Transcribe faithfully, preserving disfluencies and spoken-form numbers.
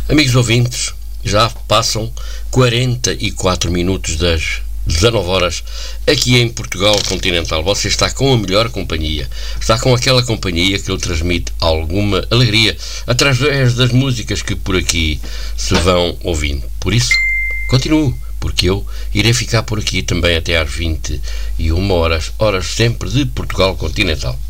Amigos ouvintes, já passam quarenta e quatro minutos das dezanove horas aqui em Portugal Continental. Você está com a melhor companhia, está com aquela companhia que lhe transmite alguma alegria através das músicas que por aqui se vão ouvindo. Por isso, continue, porque eu irei ficar por aqui também até às vinte e uma horas, horas sempre de Portugal Continental.